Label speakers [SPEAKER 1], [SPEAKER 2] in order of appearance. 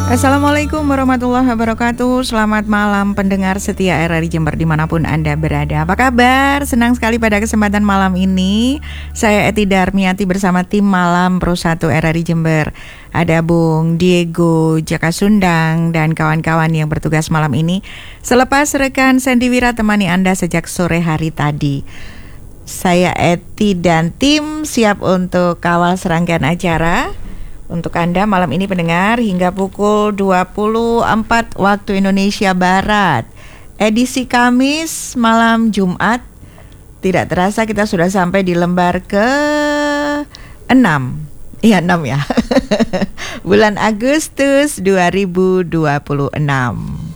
[SPEAKER 1] Assalamualaikum warahmatullahi wabarakatuh. Selamat malam pendengar setia RRI Jember dimanapun Anda berada. Apa kabar? Senang sekali pada kesempatan malam ini saya Eti Darmiati bersama tim Malam Pro 1 RRI Jember. Ada Bung Diego Jaka Sundang dan kawan-kawan yang bertugas malam ini. Selepas rekan Sandy Wira temani Anda sejak sore hari tadi. Saya Eti dan tim siap untuk kawal serangkaian acara untuk Anda malam ini pendengar hingga pukul 24 waktu Indonesia Barat. Edisi Kamis malam Jumat. Tidak terasa kita sudah sampai di lembar ke-6. Iya 6 ya. Bulan Agustus 2026.